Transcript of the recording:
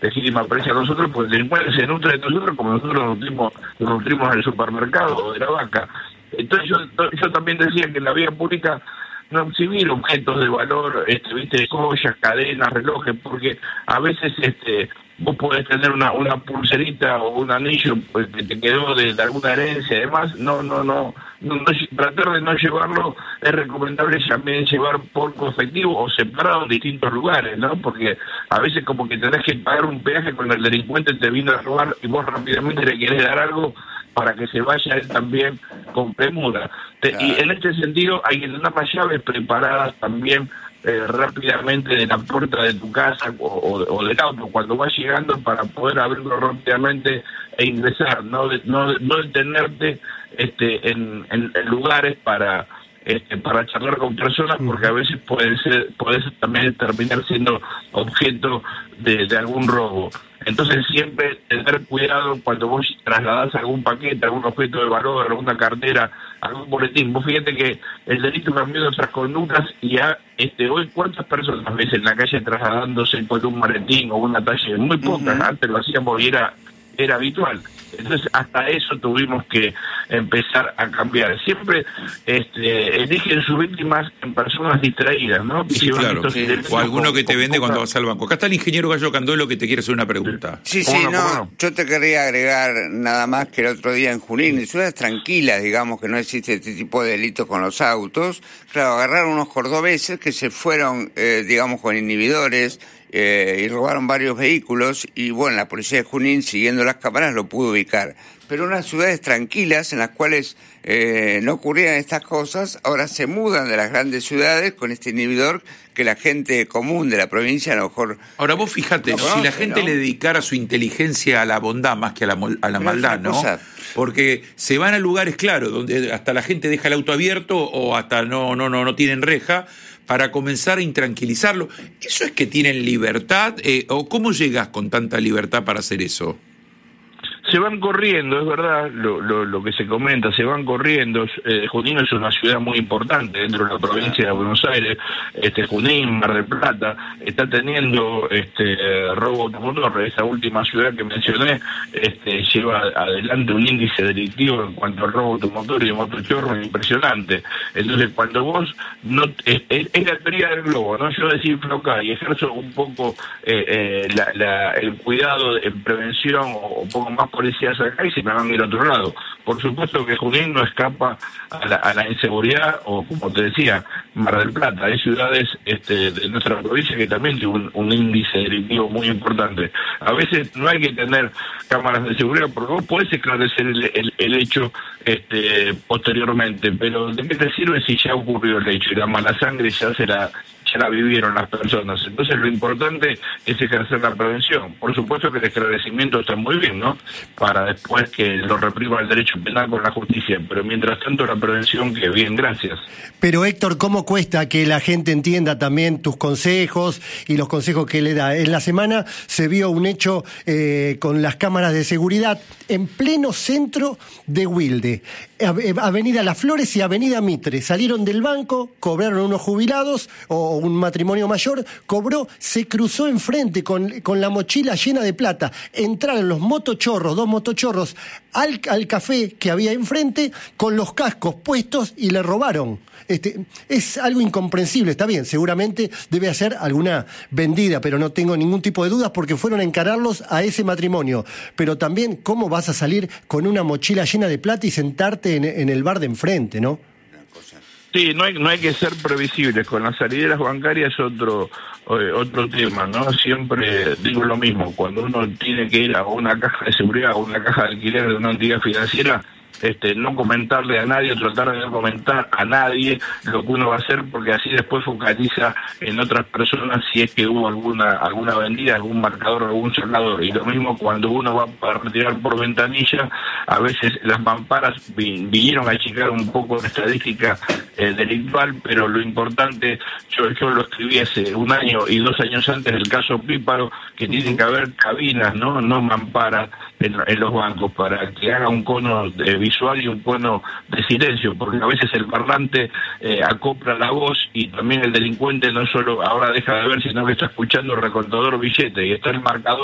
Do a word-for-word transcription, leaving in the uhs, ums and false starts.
legítima presencia de nosotros, pues el delincuente se nutre de nosotros como nosotros nos nutrimos, nos nutrimos en el supermercado o de la vaca. Entonces yo, yo también decía que en la vía pública no exhibir objetos de valor, este, viste, joyas, cadenas, relojes, porque a veces este vos podés tener una una pulserita o un anillo pues, que te quedó de, de alguna herencia, además, no, no, no, no, no, tratar de no llevarlo, es recomendable también llevar polvo efectivo o separado en distintos lugares, ¿no? Porque a veces como que tenés que pagar un peaje cuando el delincuente te vino a robar y vos rápidamente le querés dar algo para que se vaya él también con premura. Claro. Y en este sentido hay que tener las llaves preparadas también eh, rápidamente de la puerta de tu casa o, o, o del auto cuando vas llegando para poder abrirlo rápidamente e ingresar, no de, no, no detenerte este, en, en, en lugares para este, para charlar con personas, porque a veces puede ser, puedes también terminar siendo objeto de, de algún robo. Entonces siempre tener cuidado cuando vos trasladás algún paquete, algún objeto de valor, alguna cartera, algún boletín. Vos fíjate que el delito cambió de otras conductas y ya este, hoy cuántas personas ves en la calle trasladándose con un maletín o una talle, muy pocas, uh-huh. Antes lo hacíamos y era, era habitual. Entonces hasta eso tuvimos que empezar a cambiar. Siempre este, eligen sus víctimas en personas distraídas, ¿no? Sí, claro. Sí. O alguno que te vende cuando vas al banco. Acá está el ingeniero Gallo Candolo que te quiere hacer una pregunta. Sí, sí, no, yo te querría agregar nada más que el otro día en Junín, en ciudades tranquilas, digamos, que no existe este tipo de delitos con los autos, claro, agarraron unos cordobeses que se fueron, eh, digamos, con inhibidores, Eh, y robaron varios vehículos y bueno, la policía de Junín, siguiendo las cámaras, lo pudo ubicar. Pero unas ciudades tranquilas en las cuales eh, no ocurrían estas cosas, ahora se mudan de las grandes ciudades con este inhibidor que la gente común de la provincia a lo mejor... Ahora vos fíjate, no conoce, si la gente ¿no? le dedicara su inteligencia a la bondad más que a la, a la maldad, ¿no? Cosa... Porque se van a lugares, claro, donde hasta la gente deja el auto abierto o hasta no, no, no, no tienen reja, para comenzar a intranquilizarlo. ¿Eso es que tienen libertad? Eh, ¿O cómo llegas con tanta libertad para hacer eso? Se van corriendo, es verdad, lo, lo, lo que se comenta, se van corriendo. Eh, Junín es una ciudad muy importante dentro de la provincia de Buenos Aires. Este Junín, Mar del Plata, está teniendo este robo automotor. Esa última ciudad que mencioné este, lleva adelante un índice delictivo en cuanto al robo automotor y de motochorro impresionante. Entonces, cuando vos, no es, es la teoría del globo, ¿no? Yo desinflo acá y ejerzo un poco eh, eh, la, la, el cuidado en prevención o un poco más policías acá y se me van a ir a otro lado. Por supuesto que Junín no escapa a la, a la inseguridad, o como te decía, Mar del Plata. Hay ciudades este, de nuestra provincia que también tienen un, un índice delictivo muy importante. A veces no hay que tener cámaras de seguridad porque vos podés esclarecer el, el, el hecho este, posteriormente, pero ¿de qué te sirve si ya ocurrió el hecho y la mala sangre ya se la... ya la vivieron las personas? Entonces lo importante es ejercer la prevención. Por supuesto que el esclarecimiento está muy bien, ¿no? Para después que lo reprima el derecho penal con la justicia, pero mientras tanto la prevención, que bien, gracias. Pero Héctor, ¿cómo cuesta que la gente entienda también tus consejos y los consejos que le da? En la semana se vio un hecho eh, con las cámaras de seguridad en pleno centro de Wilde, Avenida Las Flores y Avenida Mitre. Salieron del banco, cobraron unos jubilados o un matrimonio mayor, cobró, se cruzó enfrente con, con la mochila llena de plata. Entraron los motochorros, dos motochorros, al, al café que había enfrente con los cascos puestos y le robaron. Este, es algo incomprensible, está bien, seguramente debe hacer alguna vendida, pero no tengo ningún tipo de dudas porque fueron a encararlos a ese matrimonio. Pero también, ¿cómo vas a salir con una mochila llena de plata y sentarte en, en el bar de enfrente, no? Sí, no hay, no hay que ser previsibles. Con las salideras bancarias es otro, eh, otro tema, ¿no? Siempre digo lo mismo, cuando uno tiene que ir a una caja de seguridad o una caja de alquiler de una entidad financiera, este, no comentarle a nadie, tratar de no comentar a nadie lo que uno va a hacer, porque así después focaliza en otras personas si es que hubo alguna alguna vendida, algún marcador, algún cerrador. Y lo mismo cuando uno va a retirar por ventanilla, a veces las mamparas vi, vinieron a achicar un poco la estadística eh, delictual, pero lo importante, yo, yo lo escribí hace un año y dos años antes del caso Píparo, que tienen que haber cabinas, no no mamparas en, en los bancos, para que haga un cono de visual y un cono de silencio, porque a veces el parlante eh, acopla la voz y también el delincuente no solo ahora deja de ver, sino que está escuchando el recontador billete y está el marcador